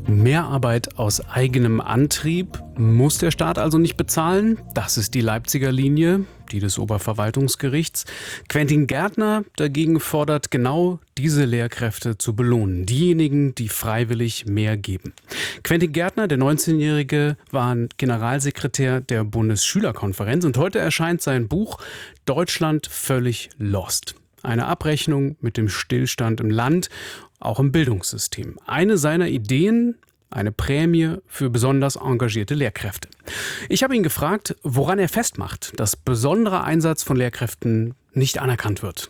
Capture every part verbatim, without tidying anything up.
Mehrarbeit aus eigenem Antrieb muss der Staat also nicht bezahlen. Das ist die Leipziger Linie, die des Oberverwaltungsgerichts. Quentin Gärtner dagegen fordert genau diese Lehrkräfte zu belohnen. Diejenigen, die freiwillig mehr geben. Quentin Gärtner, der neunzehnjährige, war Generalsekretär der Bundesschülerkonferenz und heute erscheint sein Buch Deutschland völlig lost. Eine Abrechnung mit dem Stillstand im Land, auch im Bildungssystem. Eine seiner Ideen, eine Prämie für besonders engagierte Lehrkräfte. Ich habe ihn gefragt, woran er festmacht, dass besonderer Einsatz von Lehrkräften nicht anerkannt wird.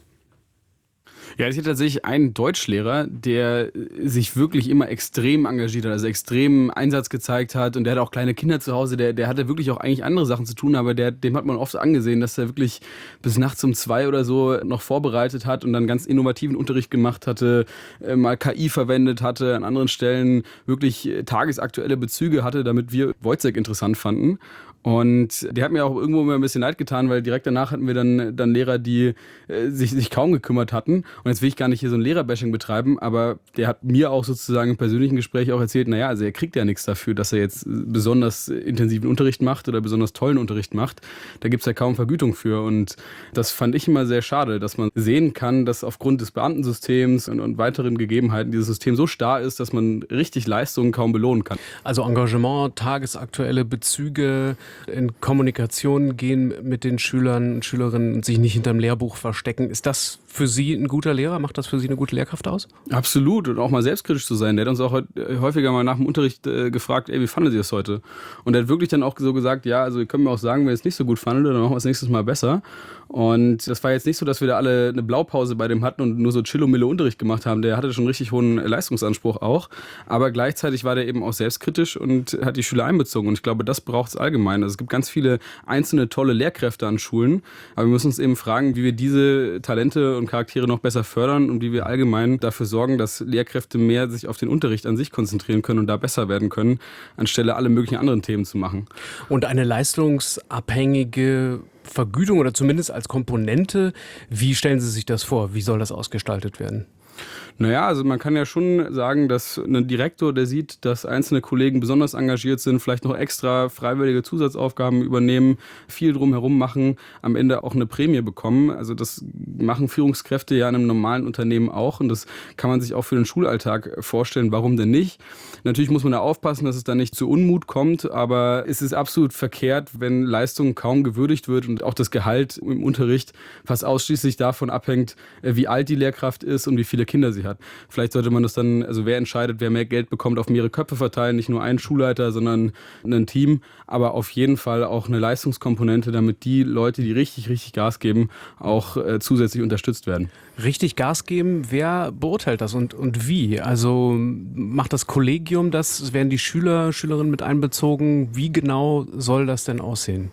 Ja, ich hatte tatsächlich einen Deutschlehrer, der sich wirklich immer extrem engagiert hat, also extrem Einsatz gezeigt hat, und der hat auch kleine Kinder zu Hause, der, der hatte wirklich auch eigentlich andere Sachen zu tun, aber der, dem hat man oft angesehen, dass er wirklich bis nachts um zwei oder so noch vorbereitet hat und dann ganz innovativen Unterricht gemacht hatte, äh, mal K I verwendet hatte, an anderen Stellen wirklich tagesaktuelle Bezüge hatte, damit wir Wojciech interessant fanden. Und der hat mir auch irgendwo immer ein bisschen leid getan, weil direkt danach hatten wir dann, dann Lehrer, die äh, sich, sich kaum gekümmert hatten. Und jetzt will ich gar nicht hier so ein Lehrerbashing betreiben, aber der hat mir auch sozusagen im persönlichen Gespräch auch erzählt, naja, also er kriegt ja nichts dafür, dass er jetzt besonders intensiven Unterricht macht oder besonders tollen Unterricht macht. Da gibt's ja kaum Vergütung für. Und das fand ich immer sehr schade, dass man sehen kann, dass aufgrund des Beamtensystems und, und weiteren Gegebenheiten dieses System so starr ist, dass man richtig Leistungen kaum belohnen kann. Also Engagement, tagesaktuelle Bezüge, in Kommunikation gehen mit den Schülern und Schülerinnen und sich nicht hinterm Lehrbuch verstecken. Ist das für Sie ein guter Lehrer? Macht das für Sie eine gute Lehrkraft aus? Absolut. Und auch mal selbstkritisch zu sein. Der hat uns auch häufiger mal nach dem Unterricht äh, gefragt, ey, wie fandet ihr das heute? Und er hat wirklich dann auch so gesagt, ja, also ihr könnt mir auch sagen, wenn ihr es nicht so gut fandet, dann machen wir es nächstes Mal besser. Und das war jetzt nicht so, dass wir da alle eine Blaupause bei dem hatten und nur so Chillomille Unterricht gemacht haben. Der hatte schon richtig hohen Leistungsanspruch auch. Aber gleichzeitig war der eben auch selbstkritisch und hat die Schüler einbezogen. Und ich glaube, das braucht es allgemein. Also es gibt ganz viele einzelne tolle Lehrkräfte an Schulen. Aber wir müssen uns eben fragen, wie wir diese Talente und Charaktere noch besser fördern und wie wir allgemein dafür sorgen, dass Lehrkräfte mehr sich auf den Unterricht an sich konzentrieren können und da besser werden können, anstelle alle möglichen anderen Themen zu machen. Und eine leistungsabhängige Vergütung oder zumindest als Komponente, wie stellen Sie sich das vor? Wie soll das ausgestaltet werden? Naja, also man kann ja schon sagen, dass ein Direktor, der sieht, dass einzelne Kollegen besonders engagiert sind, vielleicht noch extra freiwillige Zusatzaufgaben übernehmen, viel drumherum machen, am Ende auch eine Prämie bekommen. Also das machen Führungskräfte ja in einem normalen Unternehmen auch, und das kann man sich auch für den Schulalltag vorstellen. Warum denn nicht? Natürlich muss man da aufpassen, dass es da nicht zu Unmut kommt, aber es ist absolut verkehrt, wenn Leistung kaum gewürdigt wird und auch das Gehalt im Unterricht fast ausschließlich davon abhängt, wie alt die Lehrkraft ist und wie viele Kinder sie hat. Vielleicht sollte man das dann, also wer entscheidet, wer mehr Geld bekommt, auf mehrere Köpfe verteilen, nicht nur einen Schulleiter, sondern ein Team, aber auf jeden Fall auch eine Leistungskomponente, damit die Leute, die richtig, richtig Gas geben, auch äh, zusätzlich unterstützt werden. Richtig Gas geben, wer beurteilt das und, und wie? Also macht das Kollegium das? Werden die Schüler, Schülerinnen mit einbezogen? Wie genau soll das denn aussehen?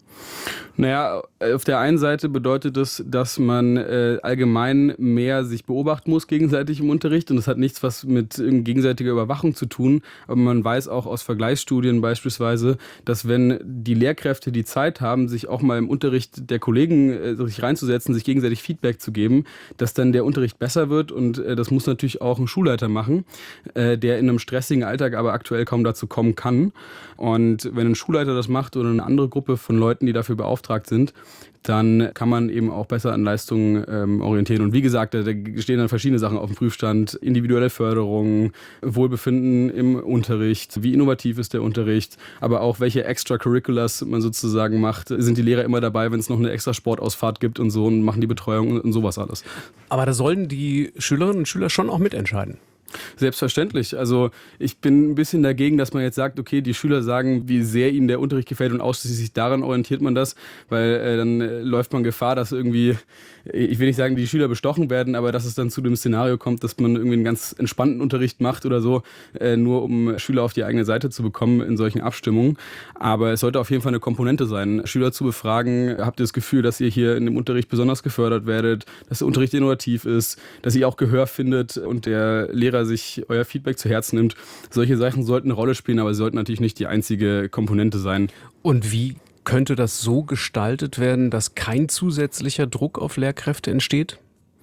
Naja, auf der einen Seite bedeutet es, dass man äh, allgemein mehr sich beobachten muss gegenseitig im Unterricht, und das hat nichts was mit gegenseitiger Überwachung zu tun, aber man weiß auch aus Vergleichsstudien beispielsweise, dass wenn die Lehrkräfte die Zeit haben, sich auch mal im Unterricht der Kollegen äh, sich reinzusetzen, sich gegenseitig Feedback zu geben, dass dann der Unterricht besser wird, und äh, das muss natürlich auch ein Schulleiter machen, äh, der in einem stressigen Alltag aber aktuell kaum dazu kommen kann. Und wenn ein Schulleiter das macht oder eine andere Gruppe von Leuten, die dafür beauftragt sind, dann kann man eben auch besser an Leistungen ähm, orientieren. Und wie gesagt, da, da stehen dann verschiedene Sachen auf dem Prüfstand. Individuelle Förderung, Wohlbefinden im Unterricht, wie innovativ ist der Unterricht, aber auch welche Extracurriculars man sozusagen macht. Sind die Lehrer immer dabei, wenn es noch eine extra Sportausfahrt gibt und so, und machen die Betreuung und, und sowas alles. Aber da sollen die Schülerinnen und Schüler schon auch mitentscheiden. Selbstverständlich. Also ich bin ein bisschen dagegen, dass man jetzt sagt, okay, die Schüler sagen, wie sehr ihnen der Unterricht gefällt, und ausschließlich daran orientiert man das, weil äh, dann äh, läuft man Gefahr, dass irgendwie, ich will nicht sagen, die Schüler bestochen werden, aber dass es dann zu dem Szenario kommt, dass man irgendwie einen ganz entspannten Unterricht macht oder so, äh, nur um Schüler auf die eigene Seite zu bekommen in solchen Abstimmungen. Aber es sollte auf jeden Fall eine Komponente sein, Schüler zu befragen: Habt ihr das Gefühl, dass ihr hier in dem Unterricht besonders gefördert werdet, dass der Unterricht innovativ ist, dass ihr auch Gehör findet und der Lehrer sich euer Feedback zu Herzen nimmt? Solche Sachen sollten eine Rolle spielen, aber sie sollten natürlich nicht die einzige Komponente sein. Und wie könnte das so gestaltet werden, dass kein zusätzlicher Druck auf Lehrkräfte entsteht?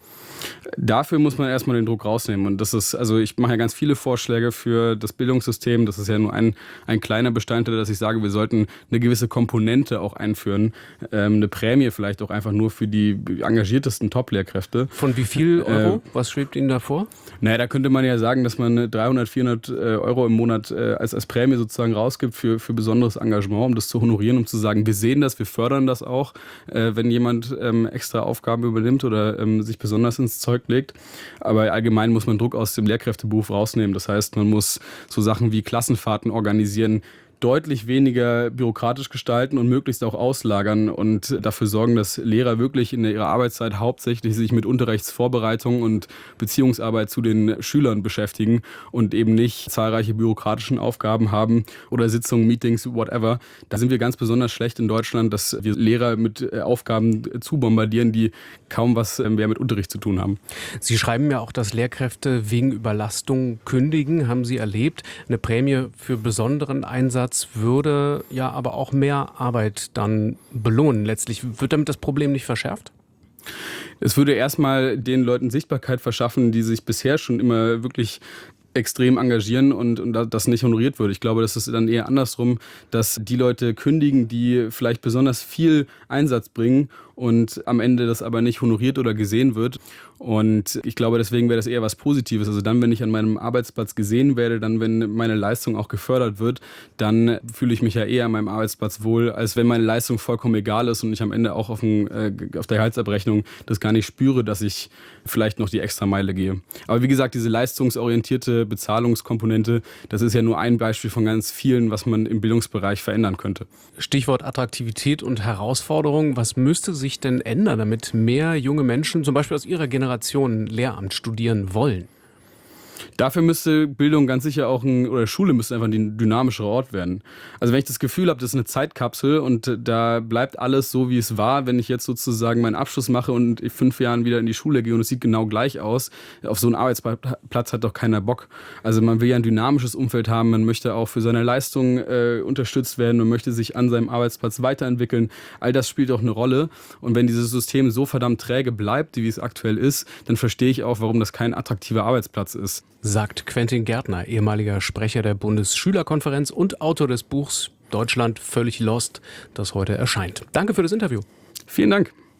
Dafür muss man erstmal den Druck rausnehmen. Und das ist, also ich mache ja ganz viele Vorschläge für das Bildungssystem. Das ist ja nur ein, ein kleiner Bestandteil, dass ich sage, wir sollten eine gewisse Komponente auch einführen. Ähm, eine Prämie vielleicht auch einfach nur für die engagiertesten Top-Lehrkräfte. Von wie viel Euro? Äh, Was schwebt Ihnen da vor? Naja, da könnte man ja sagen, dass man dreihundert, vierhundert Euro im Monat äh, als, als Prämie sozusagen rausgibt für, für besonderes Engagement, um das zu honorieren, um zu sagen, wir sehen das, wir fördern das auch, äh, wenn jemand ähm, extra Aufgaben übernimmt oder ähm, sich besonders ins Zeug legt. Aber allgemein muss man Druck aus dem Lehrkräfteberuf rausnehmen. Das heißt, man muss so Sachen wie Klassenfahrten organisieren, deutlich weniger bürokratisch gestalten und möglichst auch auslagern und dafür sorgen, dass Lehrer wirklich in ihrer Arbeitszeit hauptsächlich sich mit Unterrichtsvorbereitung und Beziehungsarbeit zu den Schülern beschäftigen und eben nicht zahlreiche bürokratischen Aufgaben haben oder Sitzungen, Meetings, whatever. Da sind wir ganz besonders schlecht in Deutschland, dass wir Lehrer mit Aufgaben zubombardieren, die kaum was mehr mit Unterricht zu tun haben. Sie schreiben ja auch, dass Lehrkräfte wegen Überlastung kündigen. Haben Sie erlebt? Eine Prämie für besonderen Einsatz würde ja aber auch mehr Arbeit dann belohnen. Letztlich wird damit das Problem nicht verschärft? Es würde erstmal den Leuten Sichtbarkeit verschaffen, die sich bisher schon immer wirklich extrem engagieren und, und das nicht honoriert wird. Ich glaube, das ist dann eher andersrum, dass die Leute kündigen, die vielleicht besonders viel Einsatz bringen und am Ende das aber nicht honoriert oder gesehen wird. Und ich glaube, deswegen wäre das eher was Positives. Also dann, wenn ich an meinem Arbeitsplatz gesehen werde, dann, wenn meine Leistung auch gefördert wird, dann fühle ich mich ja eher an meinem Arbeitsplatz wohl, als wenn meine Leistung vollkommen egal ist und ich am Ende auch auf, dem, äh, auf der Gehaltsabrechnung das gar nicht spüre, dass ich vielleicht noch die extra Meile gehe. Aber wie gesagt, diese leistungsorientierte Bezahlungskomponente, das ist ja nur ein Beispiel von ganz vielen, was man im Bildungsbereich verändern könnte. Stichwort Attraktivität und Herausforderung. Was müsste sich denn ändern, damit mehr junge Menschen, zum Beispiel aus Ihrer Generation, Lehramt studieren wollen? Dafür müsste Bildung ganz sicher auch, ein, oder Schule müsste einfach ein dynamischer Ort werden. Also wenn ich das Gefühl habe, das ist eine Zeitkapsel und da bleibt alles so, wie es war, wenn ich jetzt sozusagen meinen Abschluss mache und in fünf Jahren wieder in die Schule gehe und es sieht genau gleich aus, auf so einen Arbeitsplatz hat doch keiner Bock. Also man will ja ein dynamisches Umfeld haben, man möchte auch für seine Leistung äh, unterstützt werden und möchte sich an seinem Arbeitsplatz weiterentwickeln. All das spielt auch eine Rolle und wenn dieses System so verdammt träge bleibt, wie es aktuell ist, dann verstehe ich auch, warum das kein attraktiver Arbeitsplatz ist. Sagt Quentin Gärtner, ehemaliger Sprecher der Bundesschülerkonferenz und Autor des Buchs Deutschland völlig lost, das heute erscheint. Danke für das Interview. Vielen Dank.